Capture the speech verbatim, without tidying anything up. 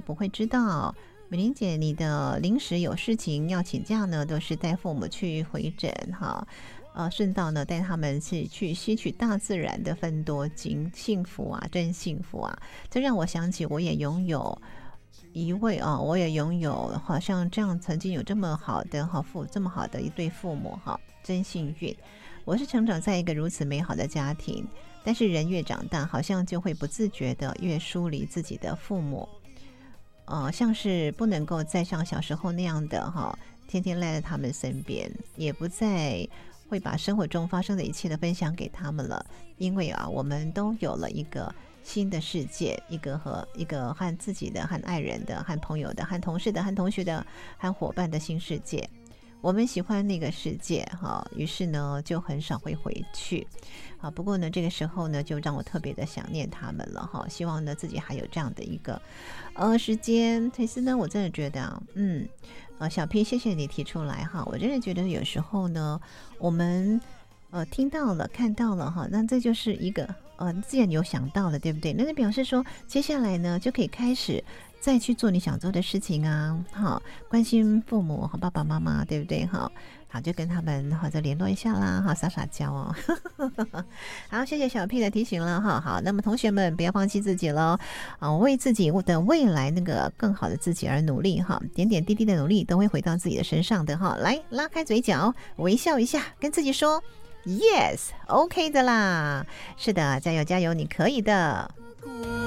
不会知道。美玲姐，你的临时有事情要请假呢，都是带父母去回诊哈，呃，顺道呢带他们是去吸取大自然的芬多精，幸福啊，真幸福啊！这让我想起，我也拥有一位啊，我也拥有好像这样曾经有这么好的好父，这么好的一对父母哈，真幸运。我是成长在一个如此美好的家庭，但是人越长大，好像就会不自觉的越疏离自己的父母。呃，像是不能够再像小时候那样的哈，天天赖在他们身边，也不再会把生活中发生的一切的分享给他们了，因为啊，我们都有了一个新的世界，一个和一个和自己的、和爱人的、和朋友的、和同事的、和同学的、和伙伴的新世界。我们喜欢那个世界哈，于是呢就很少会回去啊。不过呢，这个时候呢，就让我特别的想念他们了哈。希望呢自己还有这样的一个呃时间。其实呢，我真的觉得啊，嗯，呃，小 P， 谢谢你提出来哈。我真的觉得有时候呢，我们呃听到了、看到了哈，那这就是一个呃，自然有想到了，对不对？那就表示说，接下来呢就可以开始再去做你想做的事情啊，好，关心父母和爸爸妈妈，对不对？好，好，就跟他们好再联络一下啦，好，撒撒娇哦。好，谢谢小 P 的提醒了哈。好，那么同学们不要放弃自己喽，啊，为自己的未来那个更好的自己而努力哈，点点滴滴的努力都会回到自己的身上的哈。来，拉开嘴角，微笑一下，跟自己说 Yes，OK 的啦。是的，加油加油，你可以的。